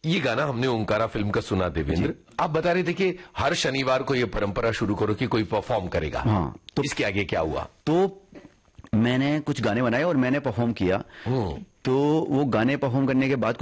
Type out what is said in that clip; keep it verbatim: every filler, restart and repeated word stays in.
ये गाना हमने ओंकारा फिल्म का सुना देवेंद्र। आप बता रहे थे कि हर शनिवार को ये परंपरा शुरू करो कि कोई परफॉर्म करेगा। हाँ, तो इसके आगे क्या हुआ? तो मैंने कुछ गाने बनाए और मैंने परफॉर्म किया। तो वो गाने परफॉर्म करने के बाद